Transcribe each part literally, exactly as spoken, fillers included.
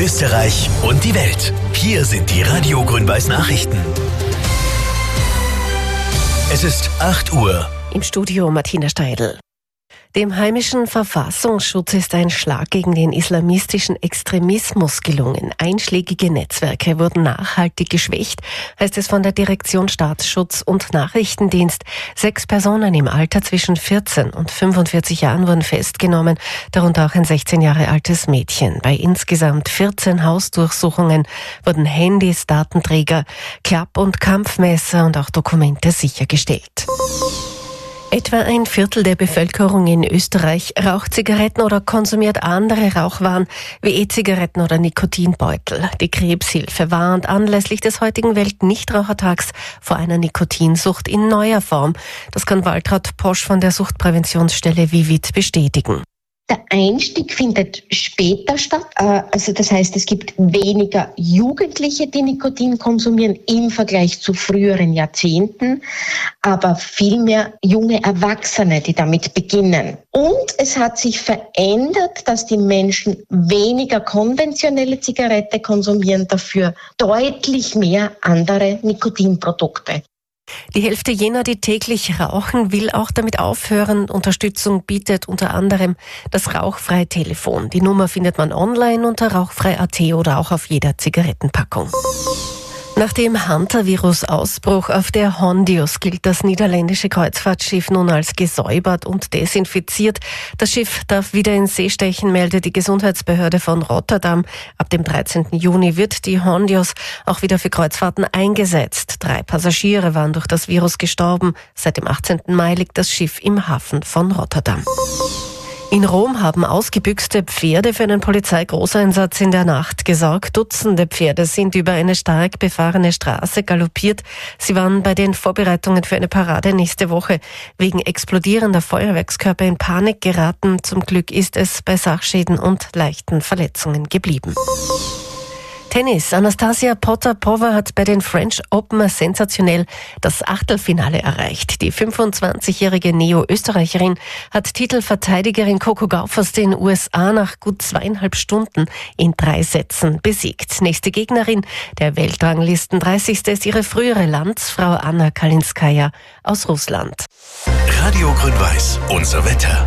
Österreich und die Welt. Hier sind die Radio Grün-Weiß Nachrichten. Es ist acht Uhr. Im Studio Martina Steidl. Dem heimischen Verfassungsschutz ist ein Schlag gegen den islamistischen Extremismus gelungen. Einschlägige Netzwerke wurden nachhaltig geschwächt, heißt es von der Direktion Staatsschutz und Nachrichtendienst. Sechs Personen im Alter zwischen vierzehn und fünfundvierzig Jahren wurden festgenommen, darunter auch ein sechzehn Jahre altes Mädchen. Bei insgesamt vierzehn Hausdurchsuchungen wurden Handys, Datenträger, Klapp- und Kampfmesser und auch Dokumente sichergestellt. Etwa ein Viertel der Bevölkerung in Österreich raucht Zigaretten oder konsumiert andere Rauchwaren wie E-Zigaretten oder Nikotinbeutel. Die Krebshilfe warnt anlässlich des heutigen Weltnichtrauchertags vor einer Nikotinsucht in neuer Form. Das kann Waltraud Posch von der Suchtpräventionsstelle Vivit bestätigen. Der Einstieg findet später statt. Also das heißt, es gibt weniger Jugendliche, die Nikotin konsumieren im Vergleich zu früheren Jahrzehnten, aber viel mehr junge Erwachsene, die damit beginnen. Und es hat sich verändert, dass die Menschen weniger konventionelle Zigarette konsumieren, dafür deutlich mehr andere Nikotinprodukte. Die Hälfte jener, die täglich rauchen, will auch damit aufhören. Unterstützung bietet unter anderem das Rauchfrei-Telefon. Die Nummer findet man online unter rauchfrei punkt at oder auch auf jeder Zigarettenpackung. Nach dem Hantavirus-Ausbruch auf der Hondius gilt das niederländische Kreuzfahrtschiff nun als gesäubert und desinfiziert. Das Schiff darf wieder in See stechen, meldet die Gesundheitsbehörde von Rotterdam. Ab dem dreizehnten Juni wird die Hondius auch wieder für Kreuzfahrten eingesetzt. Drei Passagiere waren durch das Virus gestorben. Seit dem achtzehnten Mai liegt das Schiff im Hafen von Rotterdam. In Rom haben ausgebüxte Pferde für einen Polizeigroßeinsatz in der Nacht gesorgt. Dutzende Pferde sind über eine stark befahrene Straße galoppiert. Sie waren bei den Vorbereitungen für eine Parade nächste Woche wegen explodierender Feuerwerkskörper in Panik geraten. Zum Glück ist es bei Sachschäden und leichten Verletzungen geblieben. Tennis. Anastasia Potapova hat bei den French Open sensationell das Achtelfinale erreicht. Die fünfundzwanzigjährige Neo-Österreicherin hat Titelverteidigerin Coco Gauff aus den U S A nach gut zweieinhalb Stunden in drei Sätzen besiegt. Nächste Gegnerin, der Weltranglistendreißigste ist ihre frühere Landsfrau Anna Kalinskaya aus Russland. Radio Grün-Weiß, unser Wetter.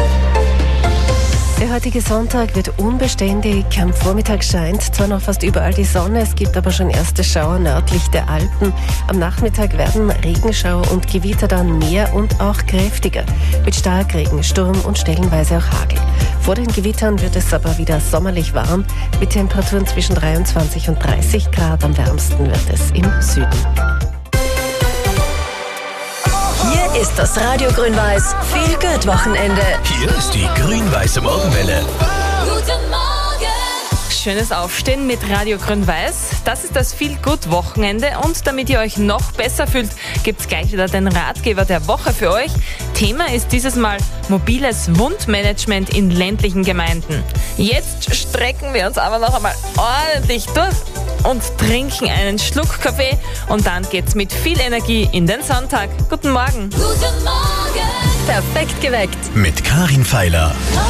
Der heutige Sonntag wird unbeständig. Am Vormittag scheint zwar noch fast überall die Sonne, es gibt aber schon erste Schauer nördlich der Alpen. Am Nachmittag werden Regenschauer und Gewitter dann mehr und auch kräftiger. Mit Starkregen, Sturm und stellenweise auch Hagel. Vor den Gewittern wird es aber wieder sommerlich warm, mit Temperaturen zwischen dreiundzwanzig und dreißig Grad. Am wärmsten wird es im Süden. Hier ist das Radio Grün-Weiß Feel-Good-Wochenende. Hier ist die Grün-Weiße Morgenwelle. Guten Morgen! Schönes Aufstehen mit Radio Grün-Weiß. Das ist das Feel-Good-Wochenende und damit ihr euch noch besser fühlt, gibt's gleich wieder den Ratgeber der Woche für euch. Thema ist dieses Mal mobiles Wundmanagement in ländlichen Gemeinden. Jetzt strecken wir uns aber noch einmal ordentlich durch und trinken einen Schluck Kaffee und dann geht's mit viel Energie in den Sonntag. Guten Morgen! Guten Morgen! Perfekt geweckt. Mit Karin Feiler.